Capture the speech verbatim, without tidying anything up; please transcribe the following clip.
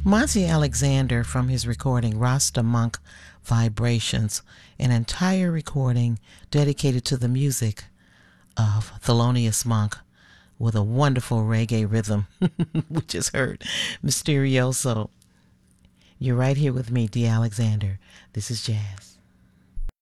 Monty Alexander, from his recording Rasta Monk Vibrations, an entire recording dedicated to the music of Thelonious Monk with a wonderful reggae rhythm. We just heard Mysterioso. You're right here with me, D. Alexander. This is Jazz.